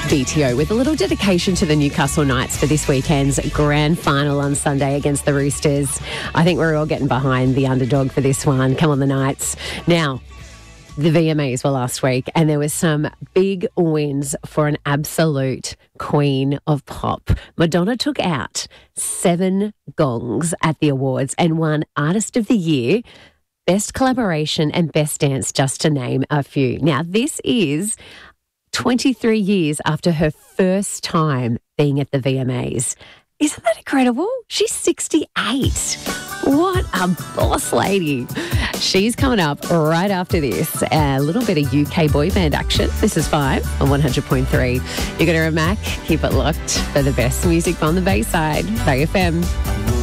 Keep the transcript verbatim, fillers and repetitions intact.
B T O with a little dedication to the Newcastle Knights for this weekend's grand final on Sunday against the Roosters. I think we're all getting behind the underdog for this one. Come on, the Knights. Now, the V M As were last week and there was some big wins for an absolute queen of pop. Madonna took out seven gongs at the awards and won Artist of the Year, Best Collaboration and Best Dance, just to name a few. Now, this is twenty-three years after her first time being at the V M As. Isn't that incredible? She's sixty-eight. What a boss lady. She's coming up right after this. A little bit of U K boy band action. This is Five on one hundred point three. You're going to Mac. Keep it locked for the best music on the Bayside. Bay F M.